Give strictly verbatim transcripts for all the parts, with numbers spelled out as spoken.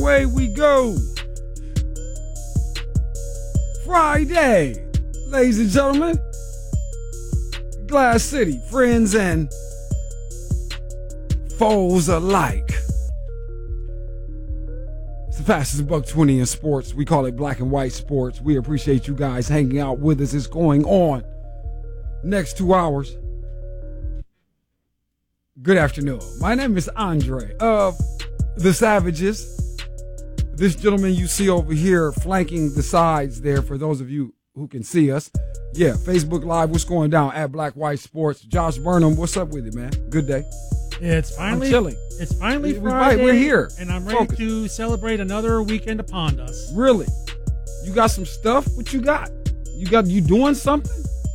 away we go. Friday, ladies and gentlemen. Glass City, friends and foes alike. It's the fastest buck twenty in sports. We call it black and white sports. We appreciate you guys hanging out with us. It's going on next two hours. Good afternoon. My name is Andre of the Savages. This gentleman you see over here flanking the sides there, for those of you who can see us. Yeah, Facebook Live, what's going down at Black White Sports. Josh Burnham, what's up with it, man? Good day. It's finally I'm chilling. It's finally We- Friday. We're here. And I'm ready Focus. to celebrate another weekend upon us. Really? You got some stuff? What you got? You got you doing something?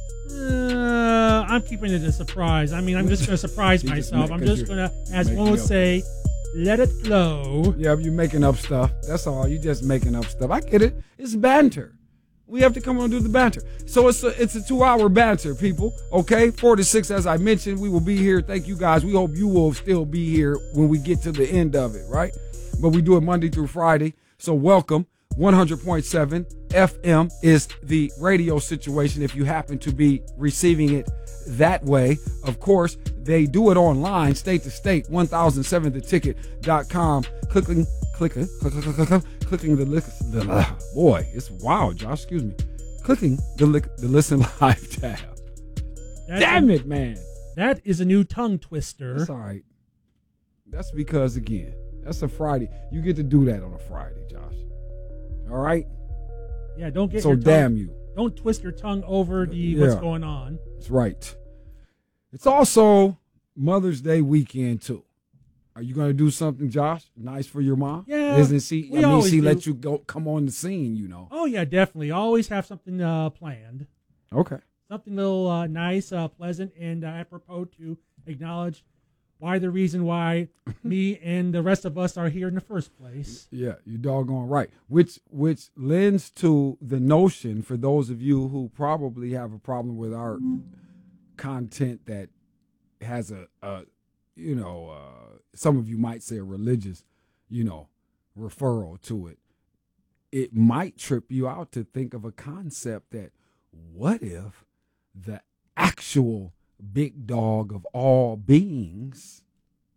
Uh, I'm keeping it a surprise. I mean, I'm just going to surprise You just myself. make- I'm 'cause just you're going to, as making one would up. say, let it flow. Yeah, you're making up stuff. That's all. You just making up stuff. I get it. It's banter. We have to come on and do the banter. So it's a it's a two hour banter, people. Okay, four to six, as I mentioned, we will be here. Thank you guys. We hope you will still be here when we get to the end of it, right? But we do it Monday through Friday. So welcome. one hundred point seven F M is the radio situation. If you happen to be receiving it that way, of course, they do it online, state to state, one thousand seven the ticket dot com. Clicking, clicking, click, click, click, click, clicking the, lick, the uh, boy, it's wild, Josh. Excuse me. Clicking the lick, the listen live tab. That's Damn a, it, man. That is a new tongue twister. That's all right. That's because again, that's a Friday. You get to do that on a Friday, Josh. All right. Yeah, don't get So your tongue, damn you. Don't twist your tongue over the Yeah. what's going on. That's right. It's also Mother's Day weekend too. Are you going to do something, Josh? Nice for your mom? Yeah, Isn't she? we I mean, always she do. let you go come on the scene, you know. Oh yeah, definitely. Always have something uh, planned. Okay. Something a little uh, nice, uh, pleasant, and uh, apropos to acknowledge why the reason why me and the rest of us are here in the first place. Yeah, you're doggone right. Which which lends to the notion for those of you who probably have a problem with our content that has a, a you know, uh, some of you might say a religious, you know, referral to it. It might trip you out to think of a concept that what if the actual big dog of all beings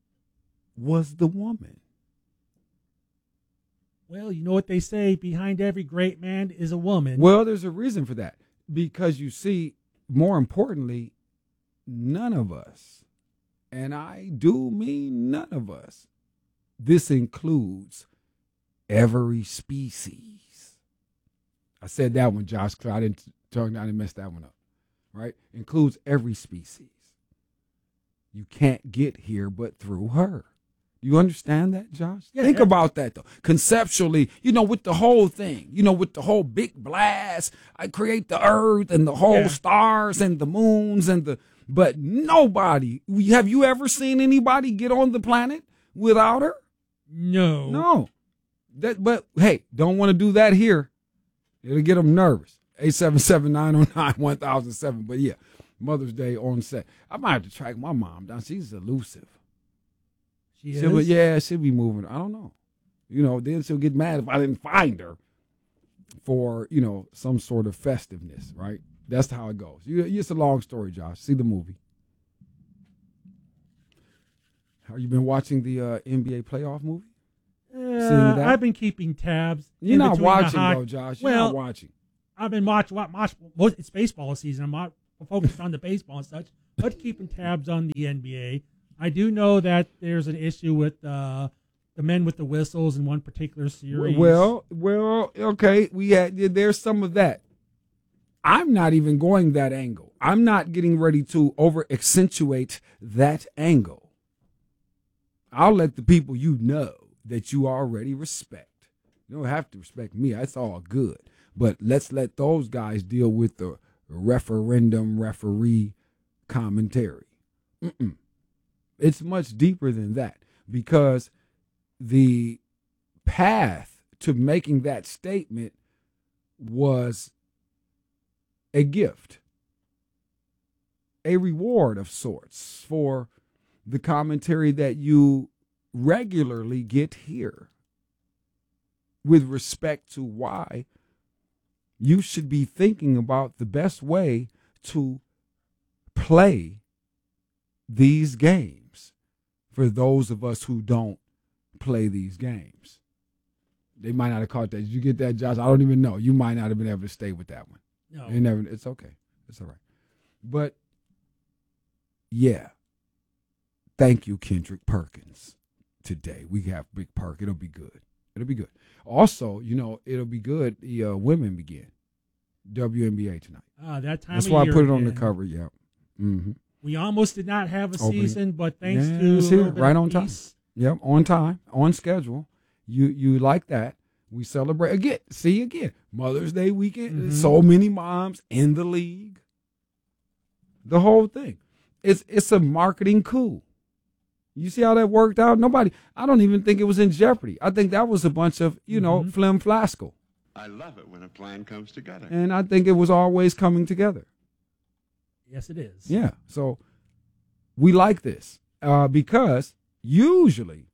was the woman? Well, you know what they say, behind every great man is a woman. Well, there's a reason for that. Because you see, more importantly, none of us, and I do mean none of us, this includes every species. I said that one, Josh, because I didn't turn down and mess that one up. Right? Includes every species. You can't get here but through her. You understand that, Josh? Yeah, Think yeah. about that, though. Conceptually, you know, with the whole thing, you know, with the whole big blast, I create the earth and the whole Yeah. stars and the moons and the, but nobody, have you ever seen anybody get on the planet without her? No. No. That, but hey, don't want to do that here. It'll get them nervous. eight seven seven, nine oh nine, one thousand seven. But yeah, Mother's Day on set. I might have to track my mom down. She's elusive. She She'll be- is? yeah, she'll be moving. I don't know. You know, then she'll get mad if I didn't find her for, you know, some sort of festiveness, right? That's how it goes. You, it's a long story, Josh. See the movie. Have you been watching the uh, N B A playoff movie? Uh, that? I've been keeping tabs. You're in not between the watching, hoc- though, Josh. You're well, not watching. I've been watching. Watch, watch, well, it's baseball season. I'm not focused on the baseball and such, but keeping tabs on the N B A. I do know that there's an issue with uh, the men with the whistles in one particular series. Well, well, okay. We had there's some of that. I'm not even going that angle. I'm not getting ready to over accentuate that angle. I'll let the people you know that you already respect. You don't have to respect me. That's all good. But let's let those guys deal with the referendum referee commentary. Mm-mm. It's much deeper than that, because the path to making that statement was a gift, a reward of sorts for the commentary that you regularly get here. with respect to why you should be thinking about the best way to play these games for those of us who don't play these games. They might not have caught that. Did you get that, Josh? I don't even know. You might not have been able to stay with that one. No. You never. It's okay. It's all right. But, yeah. Thank you, Kendrick Perkins. Today we have Big Perk. It'll be good. It'll be good. Also, you know, it'll be good. The uh, women begin W N B A tonight. Ah, that time. That's of why year I put it on again. the cover. Yeah. Mm-hmm. We almost did not have a Opening. season, but thanks Yeah, to it's a here, little bit right of on time. peace. Yep, on time, on schedule. You you like that? We celebrate again. See again, Mother's Day weekend. Mm-hmm. So many moms in the league. The whole thing. It's it's a marketing coup. You see how that worked out? Nobody. I don't even think it was in jeopardy. I think that was a bunch of you know Mm-hmm. flim flasco. I love it when a plan comes together. And I think it was always coming together. Yes, it is. Yeah. So we like this uh, because usually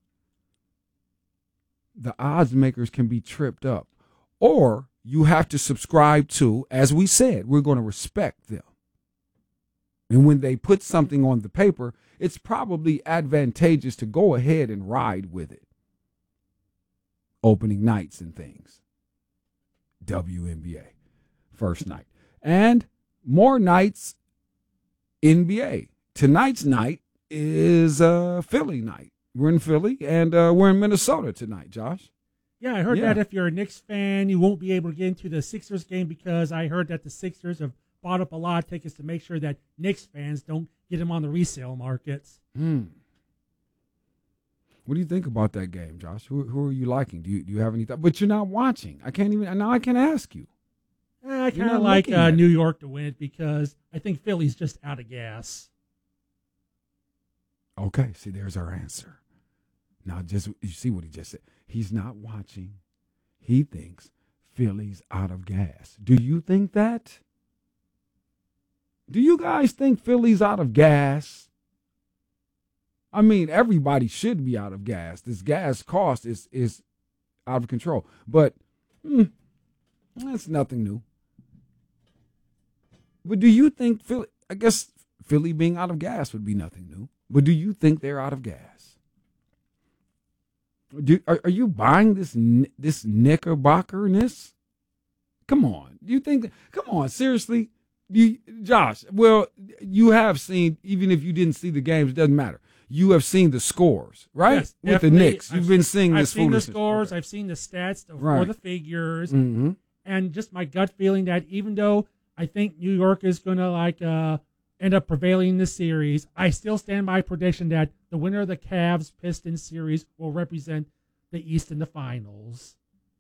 the odds makers can be tripped up, or you have to subscribe to, as we said, we're going to respect them. And when they put something on the paper, it's probably advantageous to go ahead and ride with it. Opening nights and things. W N B A. First night. And more nights N B A. Tonight's night is uh, Philly night. We're in Philly, and uh, we're in Minnesota tonight, Josh. Yeah, I heard Yeah. that if you're a Knicks fan, you won't be able to get into the Sixers game because I heard that the Sixers have bought up a lot of tickets to make sure that Knicks fans don't get them on the resale markets. Hmm. What do you think about that game, Josh? Who, who are you liking? Do you do you have any thought? But you're not watching. I can't even. Now I can ask you. Eh, I You're kind not of like looking uh, at it. New York to win it because I think Philly's just out of gas. Okay, see, there's our answer. Now, just you see what he just said. He's not watching. He thinks Philly's out of gas. Do you think that? Do you guys think Philly's out of gas? I mean, everybody should be out of gas. This gas cost is is out of control. But hmm, that's nothing new. But do you think Philly? I guess Philly being out of gas would be nothing new. But do you think they're out of gas? Do, are, are you buying this this knickerbockerness? Come on. Do you think? Come on, seriously, you, Josh. Well, you have seen. Even if you didn't see the games, it doesn't matter. You have seen the scores, right? Yes, With the definitely. Knicks, you've I've been seen- seeing I've this seen the foolishness. scores. Okay. I've seen the stats for Right. the figures, Mm-hmm. and just my gut feeling that even though I think New York is going to like uh, end up prevailing in this series, I still stand by prediction that the winner of the Cavs Pistons series will represent the East in the finals.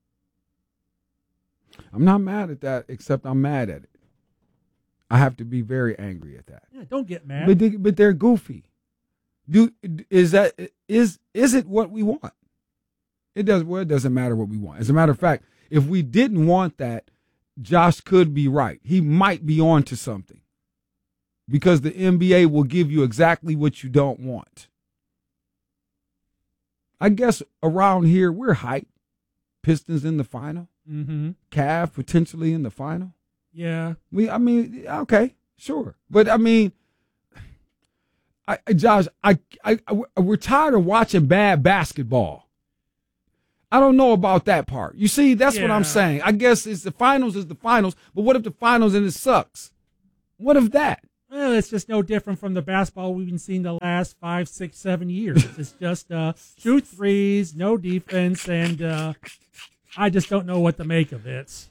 I'm not mad at that, except I'm mad at it. I have to be very angry at that. Yeah, don't get mad. But they, but they're goofy. Do is that is is it what we want? It does. Well, it doesn't matter what we want. As a matter of fact, if we didn't want that, Josh could be right. He might be on to something, because the N B A will give you exactly what you don't want. I guess around here we're hyped. Pistons in the final. Mm-hmm. Cavs potentially in the final. Yeah. We, I mean, okay, sure, but I mean, I, I- Josh, I, I, I, we're tired of watching bad basketball. I don't know about that part. You see, that's what I'm Yeah. saying. I guess it's the finals is the finals, but what if the finals and it sucks? What if that? Well, it's just no different from the basketball we've been seeing the last five, six, seven years. It's just uh, shoot threes, no defense, and uh, I just don't know what to make of it.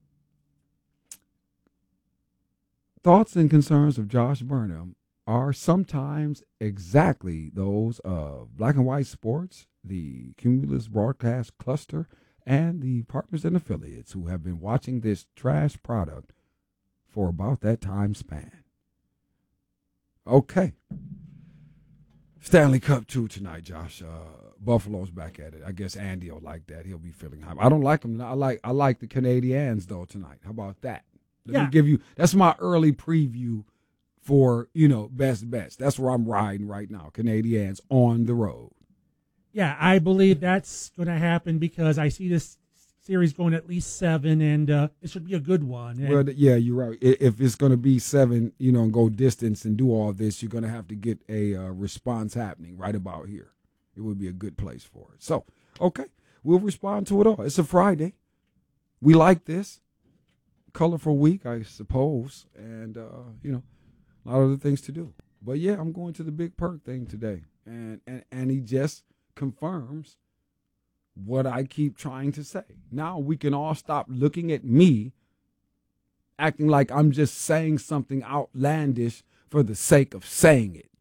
Thoughts and concerns of Josh Burnham are sometimes exactly those of Black and White Sports, the Cumulus Broadcast Cluster, and the partners and affiliates who have been watching this trash product for about that time span. Okay. Stanley Cup two tonight, Josh. Uh, Buffalo's back at it. I guess Andy will like that. He'll be feeling hype. I don't like him. I like I like the Canadiens though tonight. How about that? Let Yeah. me give you. That's my early preview for you know best bets. That's where I'm riding right now. Canadiens on the road. Yeah, I believe that's going to happen because I see this series going at least seven, and uh, it should be a good one. And, Well, th- yeah, you're right. I- If it's going to be seven, you know, and go distance and do all this, you're going to have to get a uh, response happening right about here. It would be a good place for it. So, okay, we'll respond to it all. It's a Friday. We like this. Colorful week, I suppose, and, uh, you know, a lot of other things to do. But, yeah, I'm going to the Big Perk thing today, and, and, and he just confirms what I keep trying to say. Now we can all stop looking at me acting like I'm just saying something outlandish for the sake of saying it.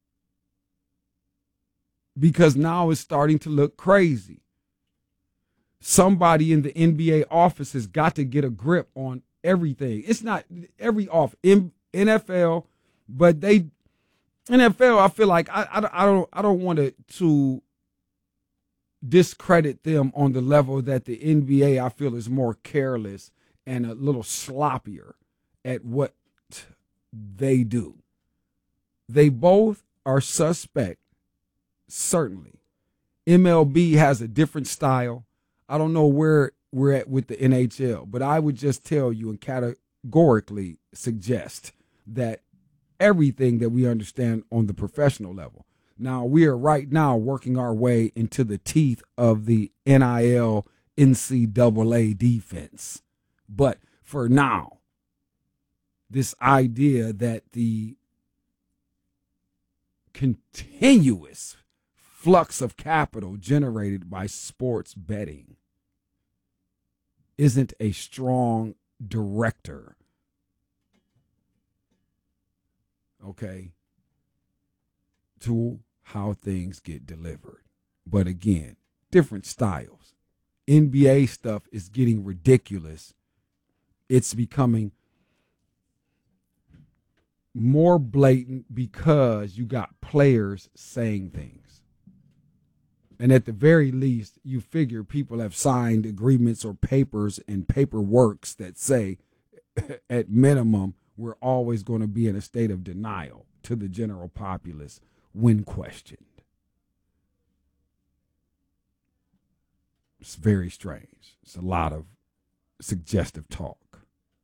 Because now it's starting to look crazy. Somebody in the N B A office has got to get a grip on everything. It's not every off N F L, but they N F L. I feel like I I, I don't I don't want to to discredit them on the level that the N B A I feel is more careless and a little sloppier at what they do. They both are suspect, certainly. M L B has a different style. I don't know where we're at with the N H L, but I would just tell you and categorically suggest that everything that we understand on the professional level. Now, we are right now working our way into the teeth of the N I L N C double A defense. But for now, this idea that the continuous flux of capital generated by sports betting isn't a strong director, okay, to how things get delivered. But again, different styles. N B A stuff is getting ridiculous. It's becoming more blatant because you got players saying things. And at the very least, you figure people have signed agreements or papers and paperworks that say, at minimum, we're always going to be in a state of denial to the general populace when questioned. It's very strange. It's a lot of suggestive talk.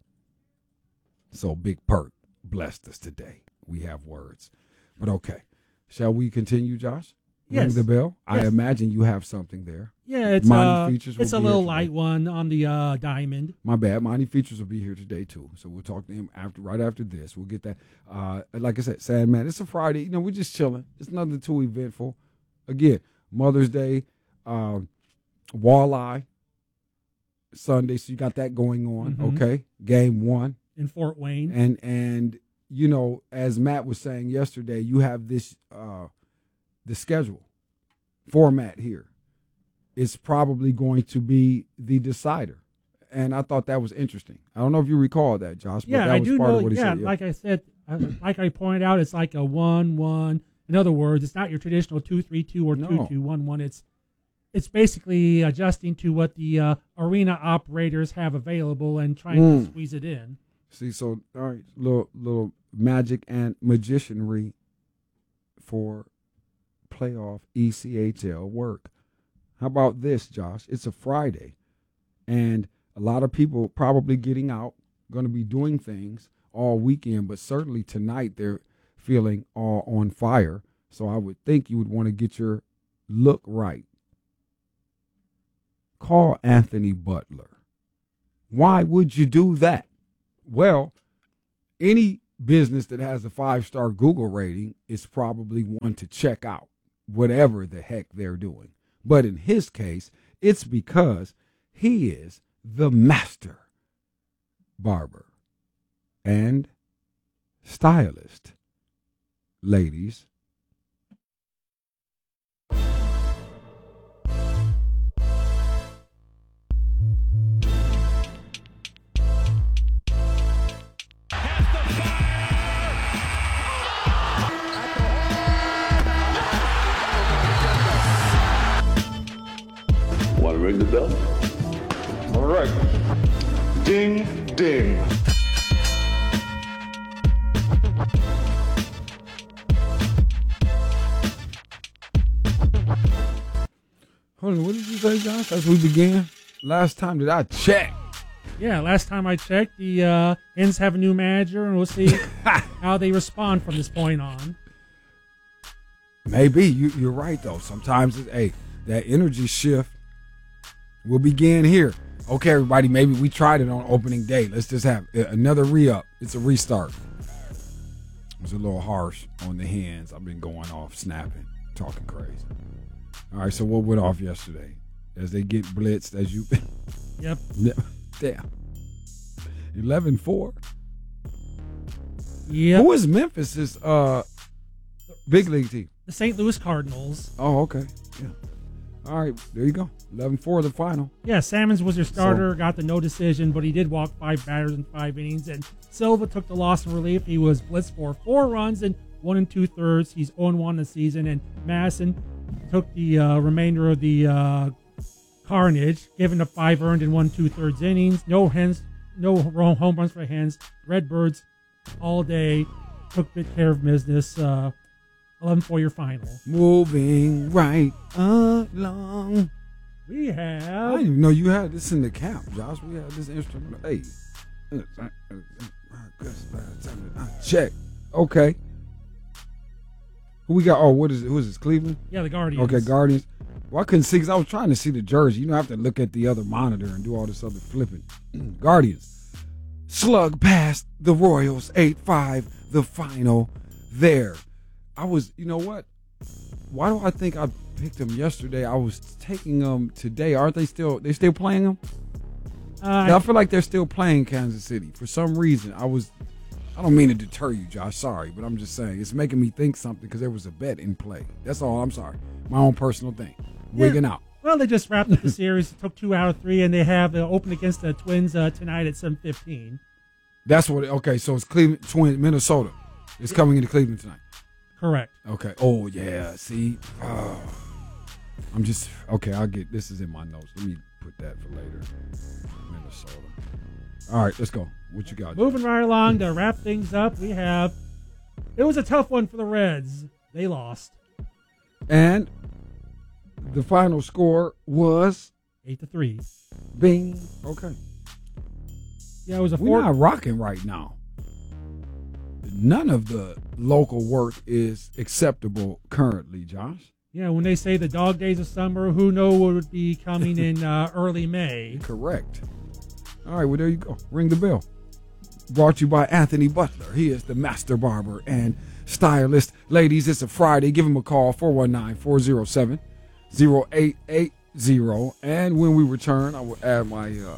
So Big Perk blessed us today. We have words. But okay. Shall we continue, Josh? Ring Yes. the bell. Yes. I imagine you have something there. Yeah, it's Monty uh, Features will it's a be little here light today. one on the uh, diamond. My bad. Monty Features will be here today too. So we'll talk to him after, right after this. We'll get that. Uh, like I said, Sandman. It's a Friday. You know, we're just chilling. It's nothing too eventful. Again, Mother's Day, um, Walleye Sunday. So you got that going on. Mhm. Okay, game one, In Fort Wayne. and and you know, as Matt was saying yesterday, you have this uh, the schedule format here. Is probably going to be the decider. And I thought that was interesting. I don't know if you recall that, Josh, but Yeah, that I was do part know. of what he Yeah, said. Yeah. like I said, uh, like I pointed out, it's like a one one. In other words, it's not your traditional two three two or No. two two one one. It's it's basically adjusting to what the uh, arena operators have available and trying Mm. to squeeze it in. See, so all right, little little magic and magicianry for playoff E C H L work. How about this, Josh? It's a Friday, and a lot of people probably getting out, going to be doing things all weekend, but certainly tonight they're feeling all on fire. So I would think you would want to get your look right. Call Anthony Butler. Why would you do that? Well, any business that has a five-star Google rating is probably one to check out, whatever the heck they're doing. But in his case, it's because he is the master barber and stylist. Ladies, Want to ring the bell? All right. Ding, ding. hold on, what did you say, Josh, as we began? last time that I checked. Yeah, last time I checked, the uh, Hens have a new manager, and we'll see how they respond from this point on. Maybe. You, you're right, though. Sometimes, it, hey, that energy shift will begin here. Okay, everybody, maybe we tried it on opening day. Let's just have another re-up. It's a restart. It was a little harsh on the Hens. I've been going off, snapping, talking crazy. All right, so what went off yesterday? As they get blitzed, as you... Yep. Damn. eleven four. Yep. Who is Memphis's uh, big league team? The Saint Louis Cardinals. Oh, okay. Yeah. All right, there you go. eleven four, the final. Yeah, Salmons was your starter, So- got the no decision, but he did walk five batters in five innings. And Silva took the loss in relief. He was blitzed for four runs and one and two thirds. He's oh and one this season. And Madison took the uh, remainder of the uh, carnage, giving up five earned and one two thirds innings. No hens, no home runs for Hens. Redbirds all day took good care of business. Uh, eleven four your final. Moving right along. We I have. didn't even know you had this in the camp, Josh. We had this instrument. Hey. Check. Okay. Who we got? Oh, what is it? Who is this? Cleveland? Yeah, the Guardians. Okay, Guardians. Well, I couldn't see because I was trying to see the jersey. You don't have to look at the other monitor and do all this other flipping. Guardians. Slug past the Royals. eight five, the final there. I was, you know what? Why do I think I picked them yesterday? I was taking them today. Aren't they still, they still playing them? Uh, I feel like they're still playing Kansas City. For some reason, I was, I don't mean to deter you, Josh. Sorry, but I'm just saying. It's making me think something because there was a bet in play. That's all. I'm sorry. My own personal thing. Wigging out. Well, they just wrapped up the series. Took two out of three, and they have the open against the Twins uh, tonight at seven fifteen. That's what, okay, so it's Cleveland, Twin, Minnesota. It's coming into Cleveland tonight. Correct. Okay. Oh, yeah. See? Oh. I'm just, okay, I'll get, this is in my notes. Let me put that for later. Minnesota. All right, let's go. What you got? Moving right along to wrap things up, we have. It was a tough one for the Reds. They lost And the final score was eight to three. bing. Okay. Yeah, it was a We're four. not rocking right now. None of the local work is acceptable currently, Josh. Yeah, when they say the dog days of summer, who knows what would be coming in uh, early May. Correct. All right, well, there you go. Ring the bell. Brought to you by Anthony Butler. He is the master barber and stylist. Ladies, it's a Friday. Give him a call, four one nine, four oh seven, oh eight eight oh. And when we return, I will add my uh,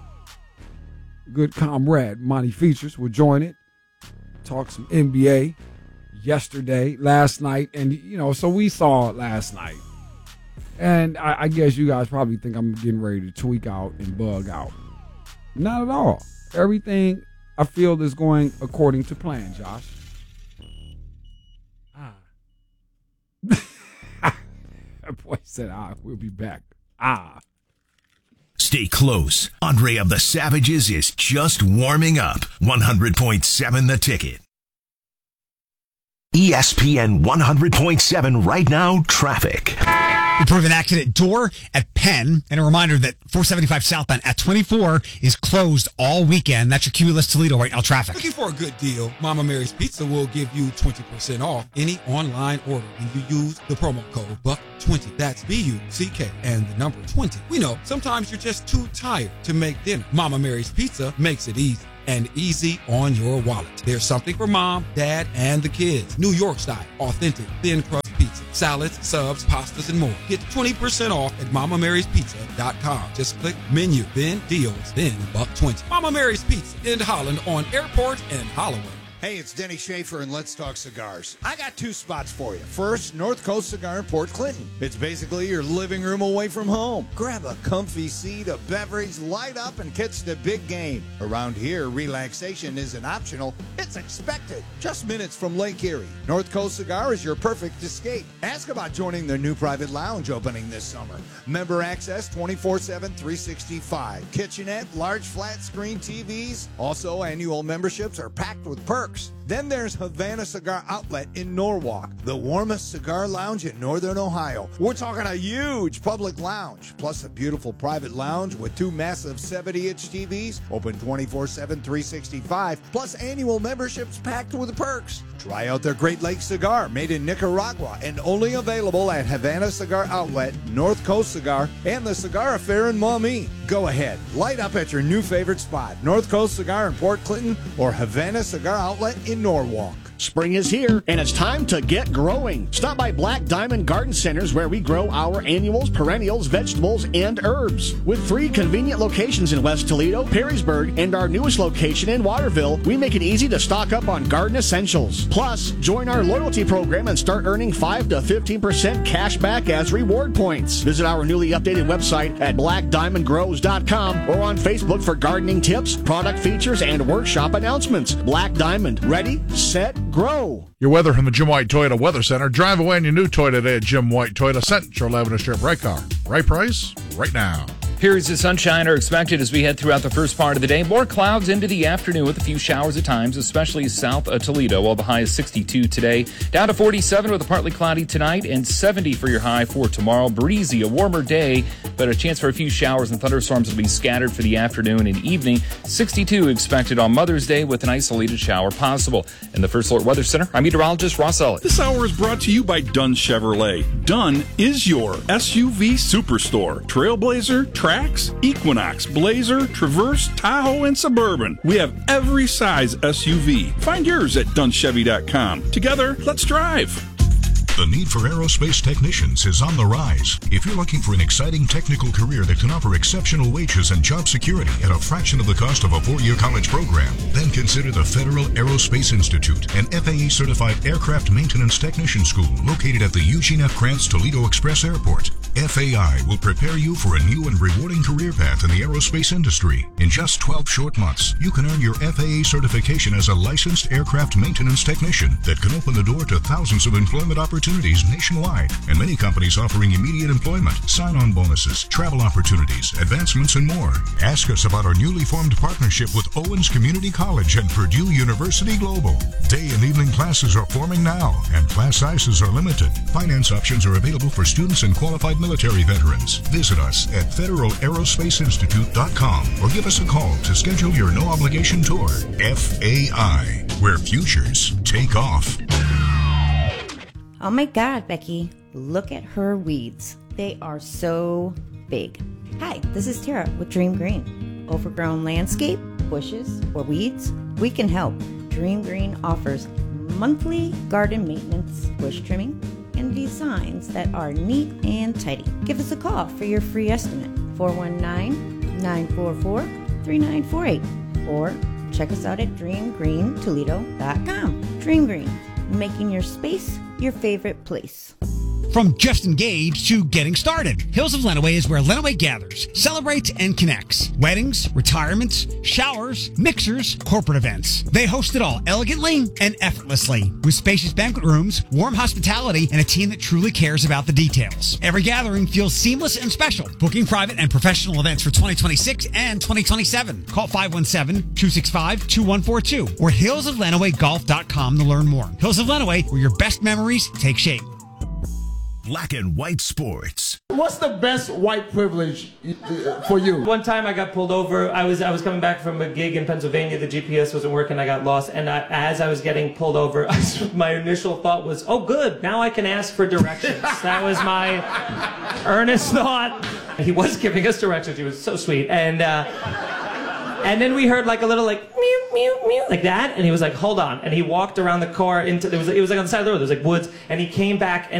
good comrade, Monty Features, will join it. Talk some N B A yesterday, last night. And, you know, so we saw it last night. And I, I guess you guys probably think I'm getting ready to tweak out and bug out. Not at all. Everything I feel is going according to plan, Josh. Ah. That boy said, ah, we'll be back. Ah. Stay close. Andre of the Savages is just warming up. one hundred point seven The Ticket. E S P N one hundred point seven right now, traffic. Report of an accident door at Penn, and a reminder that four seventy-five southbound at twenty-four is closed all weekend. That's your Cumulus Toledo right now traffic. Looking for a good deal? Mama Mary's Pizza will give you twenty percent off any online order when you use the promo code buck twenty. That's B U C K and the number twenty. We know sometimes you're just too tired to make dinner. Mama Mary's Pizza makes it easy. And easy on your wallet. There's something for mom, dad, and the kids. New York style, authentic, thin crust pizza, salads, subs, pastas, and more. Get twenty percent off at mama marys pizza dot com. Just click menu, then deals, then buck twenty. Mama Mary's Pizza in Holland on Airport and Holloway. Hey, it's Denny Schaefer, and let's talk cigars. I got two spots for you. First, North Coast Cigar in Port Clinton. It's basically your living room away from home. Grab a comfy seat, a beverage, light up, and catch the big game. Around here, relaxation isn't optional. It's expected. Just minutes from Lake Erie. North Coast Cigar is your perfect escape. Ask about joining their new private lounge opening this summer. Member access twenty-four seven, three sixty-five. Kitchenette, large flat screen T Vs. Also, annual memberships are packed with perks. Then there's Havana Cigar Outlet in Norwalk, the warmest cigar lounge in Northern Ohio. We're talking a huge public lounge, plus a beautiful private lounge with two massive seventy-inch T Vs, open twenty-four seven, three sixty-five, plus annual memberships packed with perks. Try out their Great Lakes cigar, made in Nicaragua and only available at Havana Cigar Outlet, North Coast Cigar, and the Cigar Affair in Maumee. Go ahead, light up at your new favorite spot, North Coast Cigar in Port Clinton or Havana Cigar Outlet in Norwalk. Spring is here, and it's time to get growing. Stop by Black Diamond Garden Centers, where we grow our annuals, perennials, vegetables, and herbs. With three convenient locations in West Toledo, Perrysburg, and our newest location in Waterville, we make it easy to stock up on garden essentials. Plus, join our loyalty program and start earning five to fifteen percent cash back as reward points. Visit our newly updated website at black diamond grows dot com or on Facebook for gardening tips, product features, and workshop announcements. Black Diamond, ready, set, grow. Your weather from the Jim White Toyota Weather Center. Drive away in your new Toyota today at Jim White Toyota, Central Avenue Strip. Right car, right price, right now. Periods of sunshine are expected as we head throughout the first part of the day. More clouds into the afternoon with a few showers at times, especially south of Toledo, while the high is sixty-two today. Down to forty-seven with a partly cloudy tonight and seventy for your high for tomorrow. Breezy, a warmer day, but a chance for a few showers and thunderstorms will be scattered for the afternoon and evening. sixty-two expected on Mother's Day with an isolated shower possible. In the First Alert Weather Center, I'm meteorologist Ross Elliott. This hour is brought to you by Dunn Chevrolet. Dunn is your S U V superstore. Trailblazer, Trax, Equinox, Blazer, Traverse, Tahoe, and Suburban. We have every size S U V. Find yours at dun chevy dot com. Together, let's drive. The need for aerospace technicians is on the rise. If you're looking for an exciting technical career that can offer exceptional wages and job security at a fraction of the cost of a four-year college program, then consider the Federal Aerospace Institute, an F A A-certified aircraft maintenance technician school located at the Eugene F. Krantz Toledo Express Airport. F A I will prepare you for a new and rewarding career path in the aerospace industry. In just twelve short months, you can earn your F A A certification as a licensed aircraft maintenance technician that can open the door to thousands of employment opportunities nationwide, and many companies offering immediate employment, sign-on bonuses, travel opportunities, advancements, and more. Ask us about our newly formed partnership with Owens Community College and Purdue University Global. Day and evening classes are forming now, and class sizes are limited. Finance options are available for students and qualified military veterans. Visit us at federal aerospace institute dot com or give us a call to schedule your no-obligation tour. F A I, where futures take off. Oh my God, Becky, look at her weeds. They are so big. Hi, this is Tara with Dream Green. Overgrown landscape, bushes, or weeds? We can help. Dream Green offers monthly garden maintenance, bush trimming, and designs that are neat and tidy. Give us a call for your free estimate, four one nine, nine four four, three nine four eight, or check us out at dream green toledo dot com. Dream Green, making your space your favorite place. From just engaged to getting started, Hills of Lenawee is where Lenawee gathers, celebrates, and connects. Weddings, retirements, showers, mixers, corporate events. They host it all elegantly and effortlessly, with spacious banquet rooms, warm hospitality, and a team that truly cares about the details. Every gathering feels seamless and special. Booking private and professional events for twenty twenty-six and twenty twenty-seven. Call five one seven, two six five, two one four two or hills of lenawee golf dot com to learn more. Hills of Lenawee, where your best memories take shape. Black and White Sports. What's the best white privilege for you? One time I got pulled over. I was I was coming back from a gig in Pennsylvania. The G P S wasn't working. I got lost. And I, as I was getting pulled over, my initial thought was, oh, good. Now I can ask for directions. That was my earnest thought. He was giving us directions. He was so sweet. And uh, and then we heard like a little like mew, mew, mew, like that. And he was like, hold on. And he walked around the car into, there was, it was like on the side of the road. There was like woods. And he came back and